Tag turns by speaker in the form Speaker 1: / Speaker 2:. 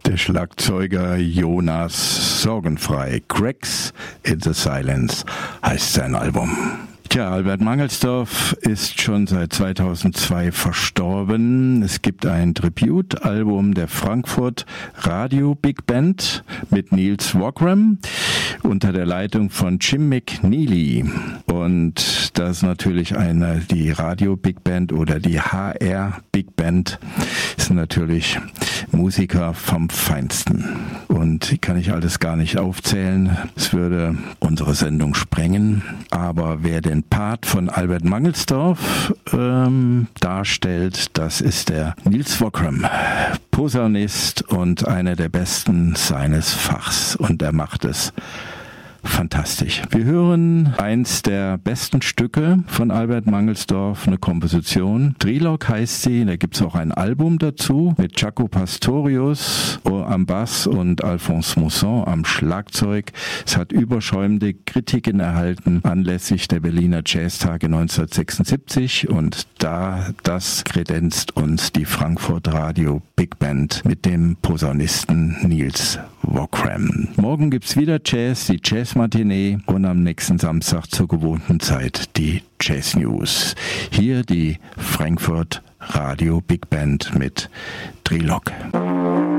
Speaker 1: Der Schlagzeuger Jonas Sorgenfrei. Cracks in the Silence heißt sein Album. Tja, Albert Mangelsdorf ist schon seit 2002 verstorben. Es gibt ein Tribute-Album der Frankfurt Radio Big Band mit Niels Wagram unter der Leitung von Jim McNeely. Und das ist natürlich die Radio Big Band oder die HR Big Band sind natürlich Musiker vom Feinsten. Und die kann ich alles gar nicht aufzählen. Es würde unsere Sendung sprengen. Aber wer den Part von Albert Mangelsdorf darstellt, das ist der Niels Wagram, Posaunist und einer der besten seines Fachs. Und er macht es fantastisch. Wir hören eins der besten Stücke von Albert Mangelsdorf, eine Komposition. Trilog heißt sie, da gibt es auch ein Album dazu mit Jaco Pastorius am Bass und Alphonse Mousson am Schlagzeug. Es hat überschäumende Kritiken erhalten anlässlich der Berliner Jazztage 1976 und das kredenzt uns die Frankfurt Radio Big Band mit dem Posaunisten Niels Wagram. Morgen gibt's wieder Jazz, die Jazz-Matinee und am nächsten Samstag zur gewohnten Zeit die Jazz News. Hier die Frankfurt Radio Big Band mit Trilog.